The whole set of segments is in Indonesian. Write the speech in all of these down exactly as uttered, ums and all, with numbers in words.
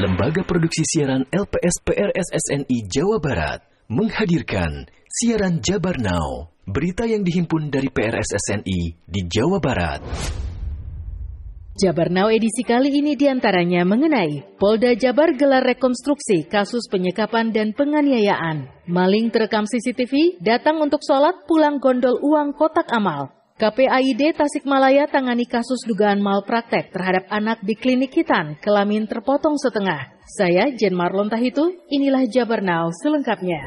Lembaga Produksi Siaran L P S P R S S N I Jawa Barat menghadirkan siaran Jabar Now, berita yang dihimpun dari P R S S N I di Jawa Barat. Jabar Now edisi kali ini diantaranya mengenai Polda Jabar gelar rekonstruksi kasus penyekapan dan penganiayaan. Maling terekam C C T V, datang untuk sholat, pulang gondol uang kotak amal. K P A I D Tasikmalaya tangani kasus dugaan malpraktek terhadap anak di klinik Hitan, kelamin terpotong setengah. Saya Jen Marlon Tahitu, inilah Jabar Now selengkapnya.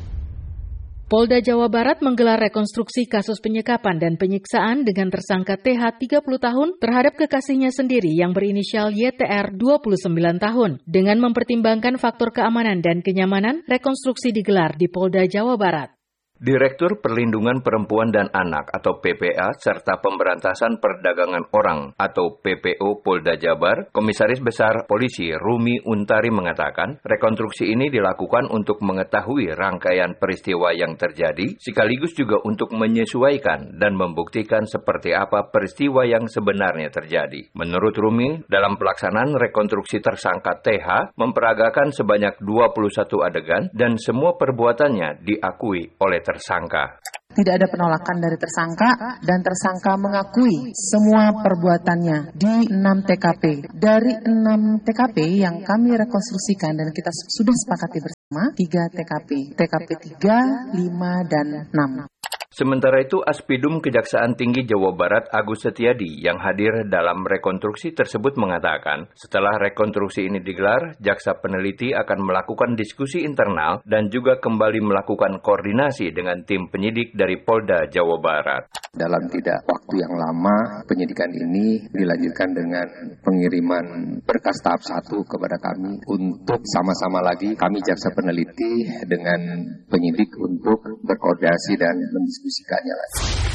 Polda Jawa Barat menggelar rekonstruksi kasus penyekapan dan penyiksaan dengan tersangka T H tiga puluh tahun terhadap kekasihnya sendiri yang berinisial Y T R dua puluh sembilan tahun. Dengan mempertimbangkan faktor keamanan dan kenyamanan, rekonstruksi digelar di Polda Jawa Barat. Direktur Perlindungan Perempuan dan Anak atau P P A serta Pemberantasan Perdagangan Orang atau P P O Polda Jabar, Komisaris Besar Polisi Rumi Untari mengatakan, rekonstruksi ini dilakukan untuk mengetahui rangkaian peristiwa yang terjadi, sekaligus juga untuk menyesuaikan dan membuktikan seperti apa peristiwa yang sebenarnya terjadi. Menurut Rumi, dalam pelaksanaan rekonstruksi tersangka T H memperagakan sebanyak dua puluh satu adegan dan semua perbuatannya diakui oleh tersangka. Tidak ada penolakan dari tersangka dan tersangka mengakui semua perbuatannya di enam T K P. Dari enam T K P yang kami rekonstruksikan dan kita sudah sepakati bersama, tiga T K P. T K P tiga, lima, dan enam. Sementara itu, Aspidum Kejaksaan Tinggi Jawa Barat Agus Setiadi yang hadir dalam rekonstruksi tersebut mengatakan, setelah rekonstruksi ini digelar, jaksa peneliti akan melakukan diskusi internal dan juga kembali melakukan koordinasi dengan tim penyidik dari Polda Jawa Barat. Dalam tidak waktu yang lama, penyidikan ini dilanjutkan dengan pengiriman berkas tahap satu kepada kami untuk sama-sama lagi kami jaksa peneliti dengan penyidik untuk berkoordinasi dan mendiskusikannya lagi.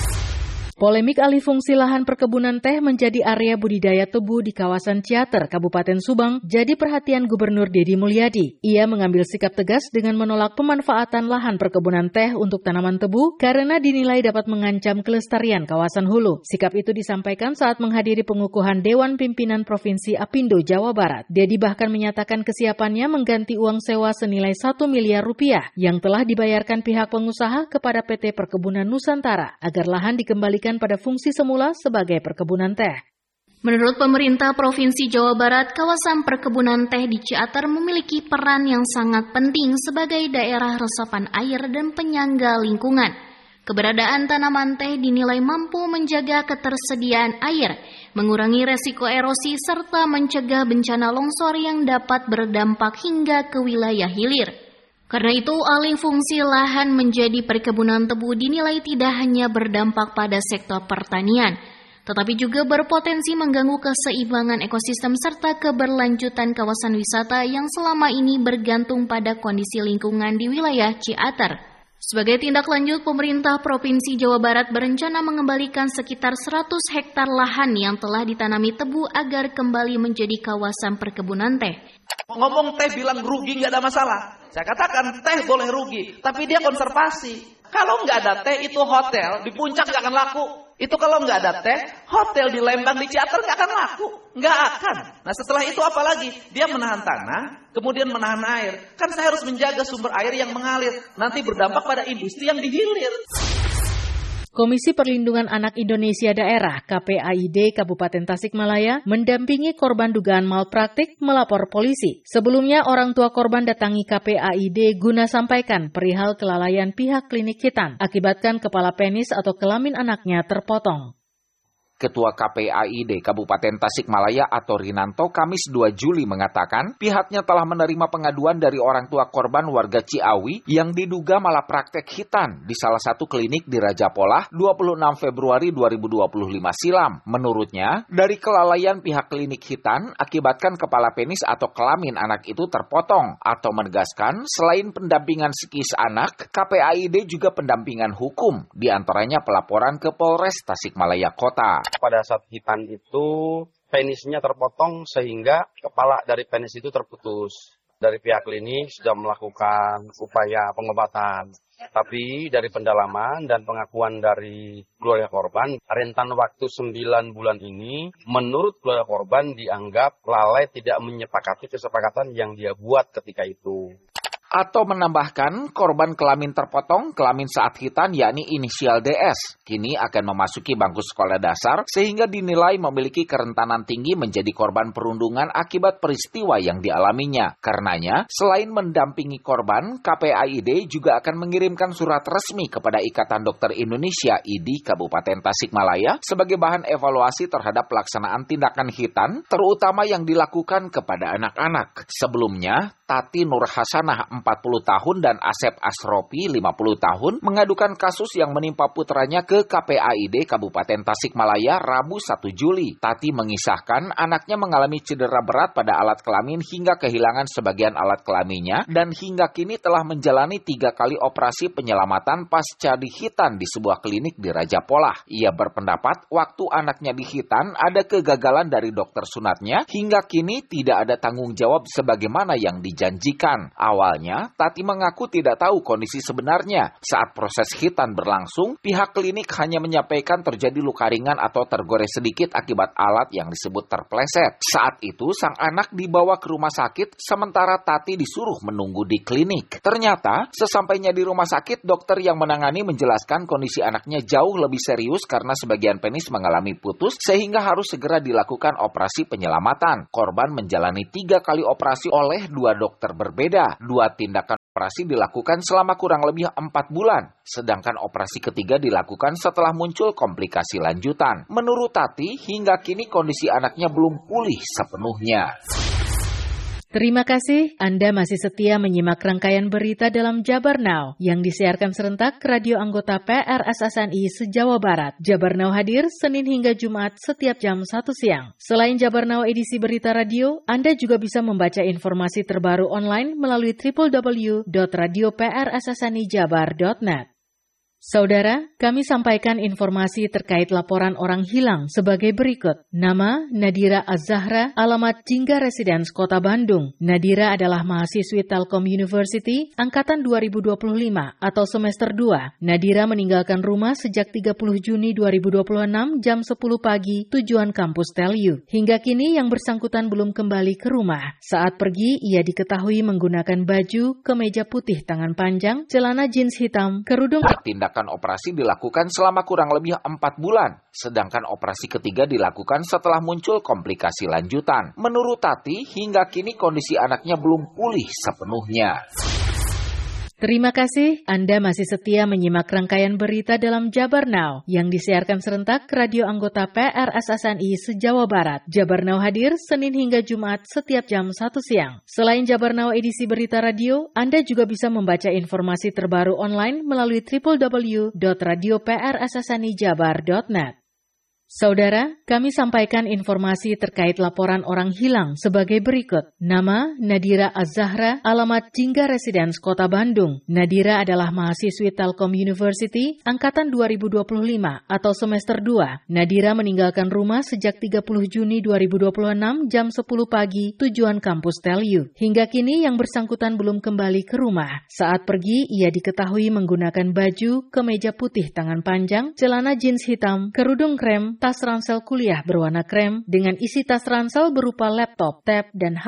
Polemik alih fungsi lahan perkebunan teh menjadi area budidaya tebu di kawasan Ciater, Kabupaten Subang, jadi perhatian Gubernur Deddy Mulyadi. Ia mengambil sikap tegas dengan menolak pemanfaatan lahan perkebunan teh untuk tanaman tebu karena dinilai dapat mengancam kelestarian kawasan hulu. Sikap itu disampaikan saat menghadiri pengukuhan Dewan Pimpinan Provinsi Apindo Jawa Barat. Deddy bahkan menyatakan kesiapannya mengganti uang sewa senilai satu miliar rupiah yang telah dibayarkan pihak pengusaha kepada P T Perkebunan Nusantara agar lahan dikembalikan pada fungsi semula sebagai perkebunan teh. Menurut pemerintah Provinsi Jawa Barat, kawasan perkebunan teh di Ciater memiliki peran yang sangat penting sebagai daerah resapan air dan penyangga lingkungan. Keberadaan tanaman teh dinilai mampu menjaga ketersediaan air, mengurangi resiko erosi, serta mencegah bencana longsor yang dapat berdampak hingga ke wilayah hilir. Karena itu, alih fungsi lahan menjadi perkebunan tebu dinilai tidak hanya berdampak pada sektor pertanian, tetapi juga berpotensi mengganggu keseimbangan ekosistem serta keberlanjutan kawasan wisata yang selama ini bergantung pada kondisi lingkungan di wilayah Ciater. Sebagai tindak lanjut, pemerintah Provinsi Jawa Barat berencana mengembalikan sekitar seratus hektar lahan yang telah ditanami tebu agar kembali menjadi kawasan perkebunan teh. Ngomong teh bilang rugi nggak ada masalah. Saya katakan teh boleh rugi, tapi dia konservasi. Kalau nggak ada teh itu hotel di puncak nggak akan laku. Itu kalau nggak ada teh, hotel di Lembang di Ciater nggak akan laku, nggak akan. Nah setelah itu apa lagi? Dia menahan tanah, kemudian menahan air. Kan saya harus menjaga sumber air yang mengalir. Nanti berdampak pada industri yang dihilir. Komisi Perlindungan Anak Indonesia Daerah K P A I D Kabupaten Tasikmalaya mendampingi korban dugaan malpraktik melapor polisi. Sebelumnya orang tua korban datangi K P A I D guna sampaikan perihal kelalaian pihak klinik Hitan akibatkan kepala penis atau kelamin anaknya terpotong. Ketua K P A I D Kabupaten Tasikmalaya atau Rinanto Kamis dua Juli mengatakan pihaknya telah menerima pengaduan dari orang tua korban warga Ciawi yang diduga malapraktek hitan di salah satu klinik di Raja Polah dua puluh enam Februari dua ribu dua puluh lima silam. Menurutnya, dari kelalaian pihak klinik hitan akibatkan kepala penis atau kelamin anak itu terpotong atau menegaskan selain pendampingan psikis anak, K P A I D juga pendampingan hukum, diantaranya pelaporan ke Polres Tasikmalaya Kota. Pada saat hitan itu penisnya terpotong sehingga kepala dari penis itu terputus. Dari pihak klinik sudah melakukan upaya pengobatan. Tapi dari pendalaman dan pengakuan dari keluarga korban, rentan waktu sembilan bulan ini, menurut keluarga korban dianggap lalai tidak menyepakati kesepakatan yang dia buat ketika itu. Atau menambahkan korban kelamin terpotong, kelamin saat khitan yakni inisial D S, kini akan memasuki bangku sekolah dasar sehingga dinilai memiliki kerentanan tinggi menjadi korban perundungan akibat peristiwa yang dialaminya. Karenanya, selain mendampingi korban, K P A I D juga akan mengirimkan surat resmi kepada Ikatan Dokter Indonesia I D I Kabupaten Tasikmalaya sebagai bahan evaluasi terhadap pelaksanaan tindakan khitan, terutama yang dilakukan kepada anak-anak. Sebelumnya, Tati Nur Hasanah empat puluh tahun dan Asep Asropi lima puluh tahun mengadukan kasus yang menimpa putranya ke K P A I D Kabupaten Tasikmalaya Rabu satu Juli. Tati mengisahkan anaknya mengalami cedera berat pada alat kelamin hingga kehilangan sebagian alat kelaminnya dan hingga kini telah menjalani tiga kali operasi penyelamatan pasca dihitan di sebuah klinik di Raja Polah. Ia berpendapat waktu anaknya dihitan ada kegagalan dari dokter sunatnya hingga kini tidak ada tanggung jawab sebagaimana yang dijanjikan. Awalnya, Tati mengaku tidak tahu kondisi sebenarnya. Saat proses khitan berlangsung, pihak klinik hanya menyampaikan terjadi luka ringan atau tergores sedikit akibat alat yang disebut terpleset. Saat itu, sang anak dibawa ke rumah sakit, sementara Tati disuruh menunggu di klinik. Ternyata, sesampainya di rumah sakit, dokter yang menangani menjelaskan kondisi anaknya jauh lebih serius karena sebagian penis mengalami putus, sehingga harus segera dilakukan operasi penyelamatan. Korban menjalani tiga kali operasi oleh dua dokter berbeda. Dua tindakan operasi dilakukan selama kurang lebih empat bulan, sedangkan operasi ketiga dilakukan setelah muncul komplikasi lanjutan. Menurut Tati, hingga kini kondisi anaknya belum pulih sepenuhnya. Terima kasih Anda masih setia menyimak rangkaian berita dalam Jabar Now yang disiarkan serentak ke radio anggota P R S S N I se-Jawa Barat. Jabar Now hadir Senin hingga Jumat setiap jam satu siang. Selain Jabar Now edisi berita radio, Anda juga bisa membaca informasi terbaru online melalui w w w dot radio p r s s n i jabar dot net. Saudara, kami sampaikan informasi terkait laporan orang hilang sebagai berikut. Nama, Nadira Az-Zahra, alamat Jingga Residence, Kota Bandung. Nadira adalah mahasiswi Telkom University, angkatan dua ribu dua puluh lima atau semester dua. Nadira meninggalkan rumah sejak tiga puluh Juni dua ribu dua puluh enam jam sepuluh pagi tujuan kampus Telyu. Hingga kini yang bersangkutan belum kembali ke rumah. Saat pergi, ia diketahui menggunakan baju, kemeja putih tangan panjang, celana jeans hitam, kerudung... Tindakan operasi dilakukan selama kurang lebih empat bulan, sedangkan operasi ketiga dilakukan setelah muncul komplikasi lanjutan. Menurut Tati, hingga kini kondisi anaknya belum pulih sepenuhnya. Terima kasih Anda masih setia menyimak rangkaian berita dalam Jabar Now yang disiarkan serentak ke radio anggota P R S S N I se-Jawa Barat. Jabar Now hadir Senin hingga Jumat setiap jam satu siang. Selain Jabar Now edisi berita radio, Anda juga bisa membaca informasi terbaru online melalui w w w dot radio p r s s n i jabar dot net. Saudara, kami sampaikan informasi terkait laporan orang hilang sebagai berikut. Nama, Nadira Az-Zahra, alamat Jingga Residence, Kota Bandung. Nadira adalah mahasiswi Telkom University, angkatan dua ribu dua puluh lima atau semester dua. Nadira meninggalkan rumah sejak tiga puluh Juni dua ribu dua puluh enam jam sepuluh pagi tujuan kampus Telyu. Hingga kini yang bersangkutan belum kembali ke rumah. Saat pergi, ia diketahui menggunakan baju, kemeja putih tangan panjang, celana jeans hitam, kerudung krem, tas ransel kuliah berwarna krem dengan isi tas ransel berupa laptop, tab, dan